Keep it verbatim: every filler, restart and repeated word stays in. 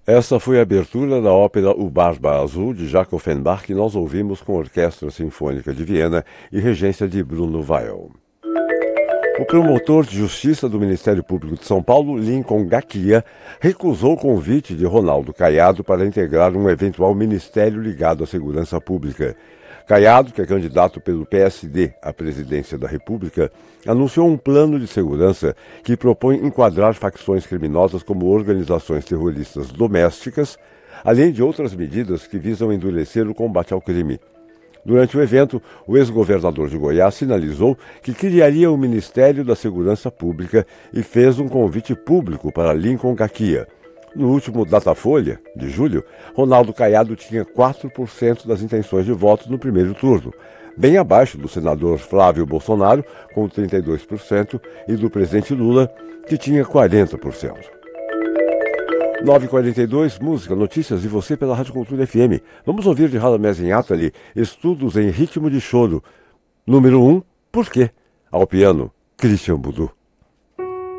Essa foi a abertura da ópera O Barba Azul, de Jacques Offenbach, que nós ouvimos com a Orquestra Sinfônica de Viena e regência de Bruno Weil. O promotor de justiça do Ministério Público de São Paulo, Lincoln Gaquia, recusou o convite de Ronaldo Caiado para integrar um eventual ministério ligado à segurança pública. Caiado, que é candidato pelo P S D à presidência da República, anunciou um plano de segurança que propõe enquadrar facções criminosas como organizações terroristas domésticas, além de outras medidas que visam endurecer o combate ao crime. Durante o evento, o ex-governador de Goiás sinalizou que criaria o Ministério da Segurança Pública e fez um convite público para Lincoln Gaquia. No último Datafolha, de julho, Ronaldo Caiado tinha quatro por cento das intenções de voto no primeiro turno, bem abaixo do senador Flávio Bolsonaro, com trinta e dois por cento, e do presidente Lula, que tinha quarenta por cento. nove e quarenta e dois, música, notícias e você pela Rádio Cultura F M. Vamos ouvir de Radamés Atali, Estudos em Ritmo de Choro. Número um, Por quê? Ao piano, Christian Boudou.